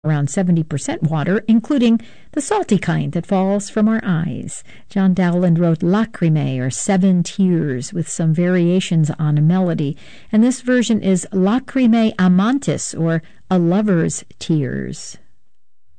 around 70% water, including the salty kind that falls from our eyes. John Dowland wrote Lacrimae, or Seven Tears, with some variations on a melody, and this version is Lacrimae Amantis, or A Lover's Tears.